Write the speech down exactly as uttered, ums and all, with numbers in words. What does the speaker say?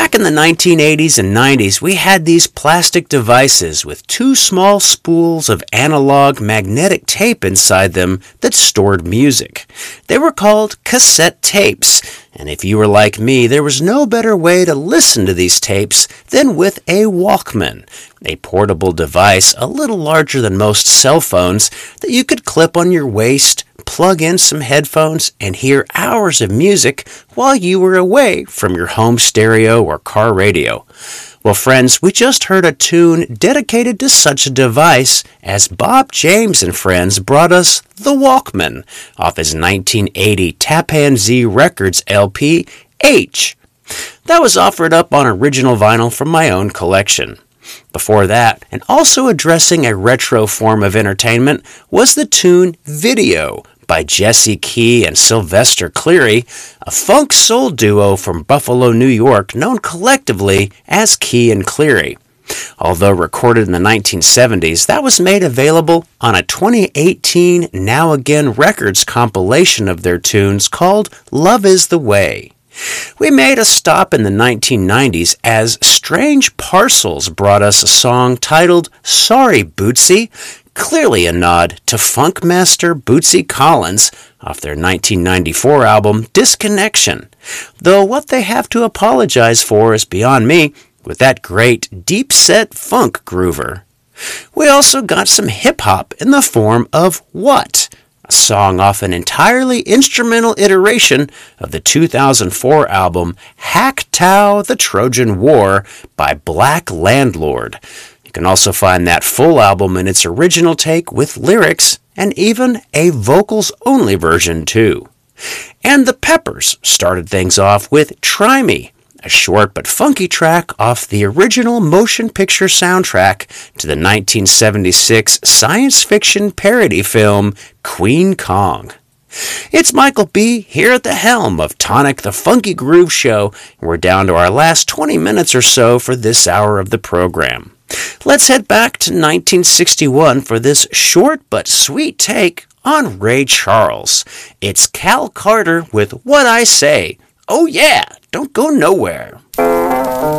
Back in the nineteen eighties and nineties, we had these plastic devices with two small spools of analog magnetic tape inside them that stored music. They were called cassette tapes, and if you were like me, there was no better way to listen to these tapes than with a Walkman, a portable device a little larger than most cell phones that you could clip on your waist, plug in some headphones, and hear hours of music while you were away from your home stereo or car radio. Well, friends, we just heard a tune dedicated to such a device as Bob James and Friends brought us The Walkman off his nineteen eighty Tappan Zee Records L P, H. That was offered up on original vinyl from my own collection. Before that, and also addressing a retro form of entertainment, was the tune Video by Jesse Key and Sylvester Cleary, a funk soul duo from Buffalo, New York, known collectively as Key and Cleary. Although recorded in the nineteen seventies, that was made available on a twenty eighteen Now Again Records compilation of their tunes called Love Is the Way. We made a stop in the nineteen nineties as Strange Parcels brought us a song titled Sorry Bootsy, clearly a nod to funk master Bootsy Collins off their nineteen ninety-four album Disconnection, though what they have to apologize for is beyond me with that great deep-set funk groover. We also got some hip-hop in the form of What?, a song off an entirely instrumental iteration of the two thousand four album Hack-Tow the Trojan War by Black Landlord. You can also find that full album in its original take with lyrics and even a vocals-only version too. And the Peppers started things off with Try Me, a short but funky track off the original motion picture soundtrack to the nineteen seventy-six science fiction parody film Queen Kong. It's Michael B. here at the helm of Tonic the Funky Groove Show, and we're down to our last twenty minutes or so for this hour of the program. Let's head back to nineteen sixty-one for this short but sweet take on Ray Charles. It's Cal Carter with What I Say. Oh yeah, don't go nowhere.